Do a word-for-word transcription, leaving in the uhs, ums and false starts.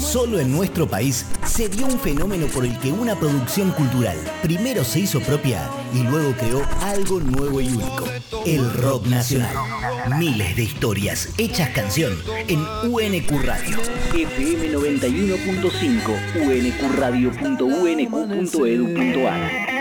Solo en nuestro país se dio un fenómeno por el que una producción cultural primero se hizo propia y luego creó algo nuevo y único: el rock nacional. Miles de historias hechas canción en U N Q Radio. F M noventa y uno punto cinco, u n q radio punto u n q punto e d u punto a r.